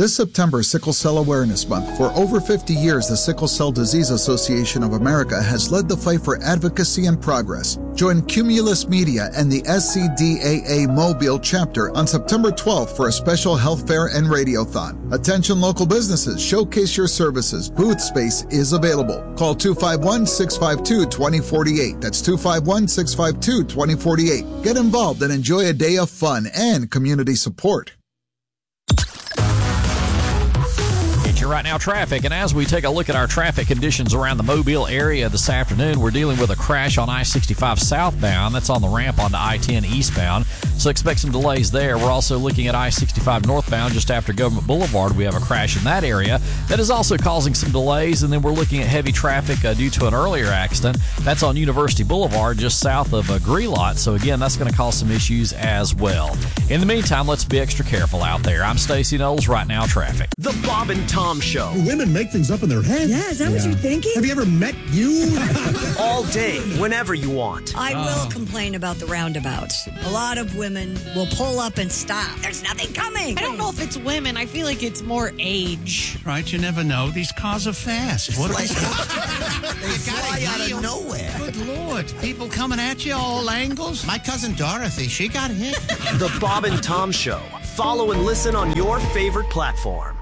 This September, Sickle Cell Awareness Month. For over 50 years, the Sickle Cell Disease Association of America has led the fight for advocacy and progress. Join Cumulus Media and the SCDAA Mobile chapter on September 12th for a special health fair and radiothon. Attention local businesses, showcase your services. Booth space is available. Call 251-652-2048. That's 251-652-2048. Get involved and enjoy a day of fun and community support. Right now, traffic, and as we take a look at our traffic conditions around the Mobile area this afternoon, we're dealing with a crash on I-65 southbound. That's on the ramp onto I-10 eastbound, so expect some delays there. We're also looking at I-65 northbound just after Government Boulevard. We have a crash in that area that is also causing some delays, and then we're looking at heavy traffic due to an earlier accident. That's on University Boulevard just south of Grelot, so again, that's going to cause some issues as well. In the meantime, let's be extra careful out there. I'm Stacey Knowles. Right now, traffic. The Bob and Tom Show. Women make things up in their head. Yeah, is that what you're thinking? Have you ever met you? All day, whenever you want. I will complain about the roundabouts. A lot of women will pull up and stop. There's nothing coming. I don't know if it's women. I feel like it's more age. Right, you never know. These cars are fast. What they fly out of nowhere. Good Lord. People coming at you all angles. My cousin Dorothy, she got hit. The Bob and Tom Show. Follow and listen on your favorite platform.